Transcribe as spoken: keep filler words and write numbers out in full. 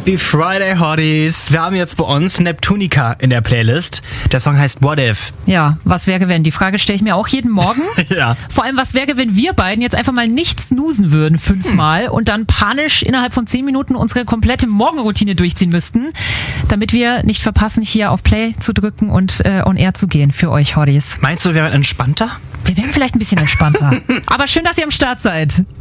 Happy Friday, Hotties. Wir haben jetzt bei uns Neptunica in der Playlist. Der Song heißt What If. Ja, was wäre, wenn? Die Frage stelle ich mir auch jeden Morgen. Ja. Vor allem, was wäre, wenn wir beiden jetzt einfach mal nicht snoosen würden fünfmal hm. und dann panisch innerhalb von zehn Minuten unsere komplette Morgenroutine durchziehen müssten, damit wir nicht verpassen, hier auf Play zu drücken und äh, on air zu gehen für euch, Hotties. Meinst du, wir wären entspannter? Wir wären vielleicht ein bisschen entspannter. Aber schön, dass ihr am Start seid.